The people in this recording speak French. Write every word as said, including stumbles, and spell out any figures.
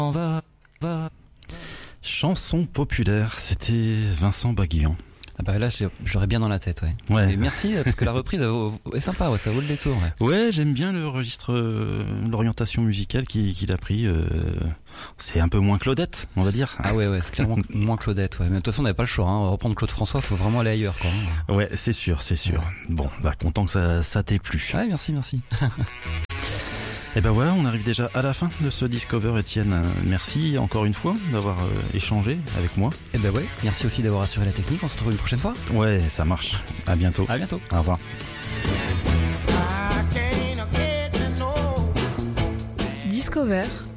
On va, va. Chanson populaire, c'était Vincent Baguillon. Ah bah là, j'aurais bien dans la tête, ouais. Ouais. Et merci, parce que la reprise est sympa, ouais, ça vaut le détour. Ouais, ouais j'aime bien le registre, euh, l'orientation musicale qu'il, qu'il a pris. Euh, c'est un peu moins Claudette, on va dire. Ah ouais, ouais, c'est clairement moins Claudette, ouais. Mais de toute façon, on n'avait pas le choix, hein. Reprendre Claude François, faut vraiment aller ailleurs, quoi. Ouais, c'est sûr, c'est sûr. Ouais. Bon, bah content que ça, ça t'ait plu. Ouais, merci, merci. Et ben voilà, on arrive déjà à la fin de ce Discover, Étienne. Merci encore une fois d'avoir euh, échangé avec moi. Et ben ouais, merci aussi d'avoir assuré la technique. On se retrouve une prochaine fois. Ouais, ça marche. À bientôt. À bientôt. Au revoir. Discover,